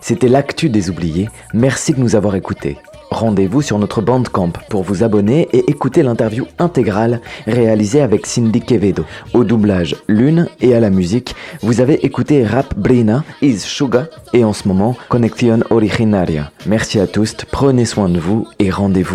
C'était l'actu des oubliés. Merci de nous avoir écoutés. Rendez-vous sur notre Bandcamp pour vous abonner et écouter l'interview intégrale réalisée avec Cindy Quevedo. Au doublage Lune et à la musique, vous avez écouté Rap Brina, Is Suga et en ce moment Conexión Originaria. Merci à tous, prenez soin de vous et rendez-vous